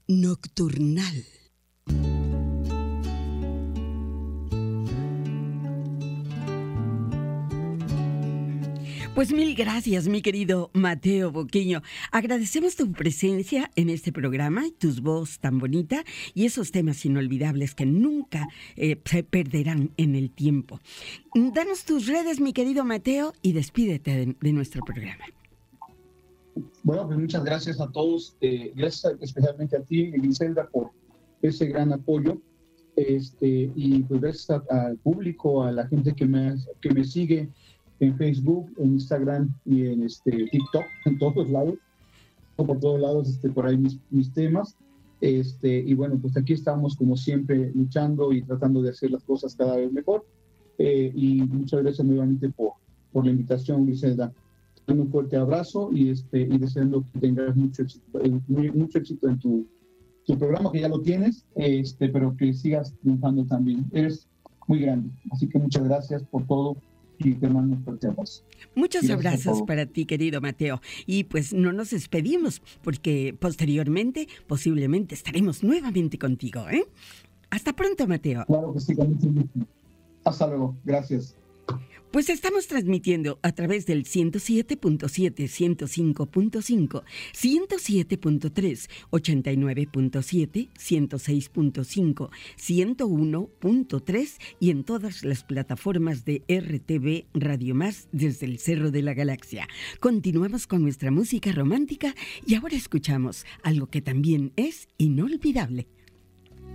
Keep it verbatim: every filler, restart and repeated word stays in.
Nocturnal. Pues mil gracias, mi querido Mateo Boquiño. Agradecemos tu presencia en este programa, tu voz tan bonita y esos temas inolvidables que nunca eh, se perderán en el tiempo. Danos tus redes, mi querido Mateo, y despídete de, de nuestro programa. Bueno, pues muchas gracias a todos. Eh, gracias especialmente a ti, Griselda, por ese gran apoyo. Este, y pues gracias a, al público, a la gente que me, que me sigue en Facebook, en Instagram y en este TikTok, en todos lados, por todos lados, este, por ahí mis, mis temas. Este, y bueno, pues aquí estamos como siempre luchando y tratando de hacer las cosas cada vez mejor. Eh, y muchas gracias nuevamente por, por la invitación, Griselda. Un fuerte abrazo y, este, y deseando que tengas mucho éxito, mucho éxito en tu, tu programa, que ya lo tienes, este, pero que sigas triunfando también. Eres muy grande, así que muchas gracias por todo. Y te mando un fuerte abrazo. Muchos abrazos para ti, querido Mateo. Y pues no nos despedimos, porque posteriormente, posiblemente, estaremos nuevamente contigo, ¿eh? Hasta pronto, Mateo. Claro que sí, con mucho gusto. Hasta luego. Gracias. Pues estamos transmitiendo a través del ciento siete punto siete, ciento cinco punto cinco, ciento siete punto tres, ochenta y nueve punto siete, ciento seis punto cinco, ciento uno punto tres y en todas las plataformas de R T V Radio Más desde el Cerro de la Galaxia. Continuamos con nuestra música romántica y ahora escuchamos algo que también es inolvidable.